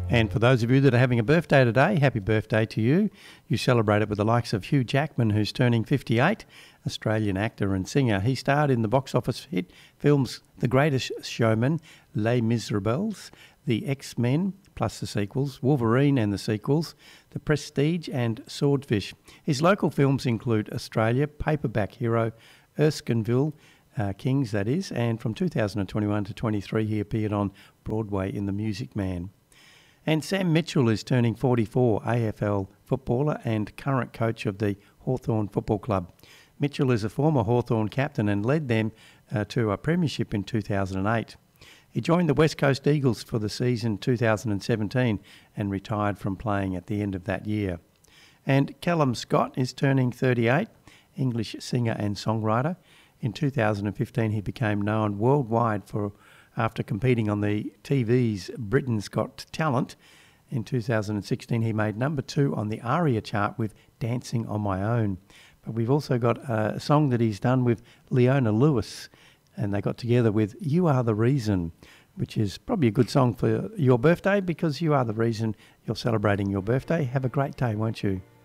And for those of you that are having a birthday today, happy birthday to you. You celebrate it with the likes of Hugh Jackman, who's turning 58, Australian actor and singer. He starred in the box office hit films The Greatest Showman, Les Miserables, The X-Men, plus the sequels, Wolverine and the sequels, The Prestige and Swordfish. His local films include Australia, Paperback Hero, Erskineville, Kings that is, and from 2021 to 23 he appeared on Broadway in The Music Man. And Sam Mitchell is turning 44, AFL footballer and current coach of the Hawthorn Football Club. Mitchell is a former Hawthorn captain and led them to a premiership in 2008. He joined the West Coast Eagles for the season 2017 and retired from playing at the end of that year. And Callum Scott is turning 38, English singer and songwriter. In 2015 he became known worldwide after competing on the TV's Britain's Got Talent. In 2016 he made number 2 on the ARIA chart with Dancing on My Own. But we've also got a song that he's done with Leona Lewis, and they got together with You Are the Reason, which is probably a good song for your birthday because you are the reason you're celebrating your birthday. Have a great day, won't you?